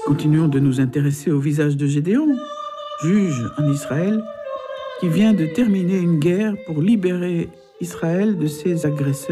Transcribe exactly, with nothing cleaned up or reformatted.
Continuons de nous intéresser au visage de Gédéon, juge en Israël, qui vient de terminer une guerre pour libérer Israël de ses agresseurs.